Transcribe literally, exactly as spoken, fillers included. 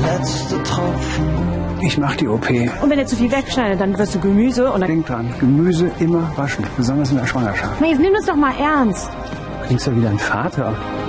letzte Tropfen. Ich mach die O P. Und wenn er zu viel wegschneidet, dann wirst du Gemüse und dann... Denk dran, Gemüse immer waschen, besonders in der Schwangerschaft. Jetzt nimm das doch mal ernst. Du klingst ja wieder ein Vater.